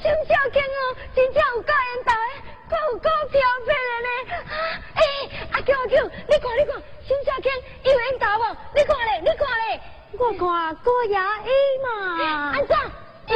小经哦，真正有够缘投的，够挑剔的呢。阿舅，你看，新小经有缘投无？你看咧，我看过牙医嘛。安怎？